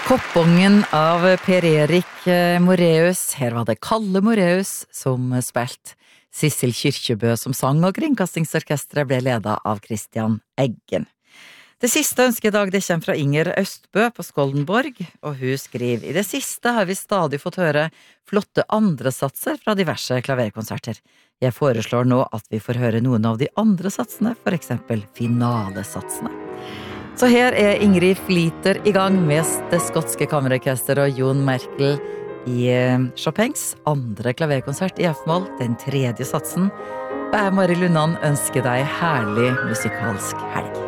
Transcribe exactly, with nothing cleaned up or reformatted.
Koppungen av Per-Erik Moreus. Her var det Kalle Moreus som spilte. Sissel Kyrkjebø som sang, og Kringkastingsorkestret ble ledet av Christian Eggen. Det siste ønsket i dag det kommer fra Inger Østbø på Skoldenborg, og hun skriver: I det siste har vi stadig fått høre flotte andre satser fra diverse klaverkonserter. Jeg foreslår nå at vi får høre noen av de andre satsene, for eksempel finalesatsene. Så her er Ingrid Fleeter i gang med det skotske kammerorkester og Jon Merkel i Chopins andre klaverkonsert i F-moll, den tredje satsen. Og jeg, Mari Lundan, ønsker deg herlig musikalsk helg.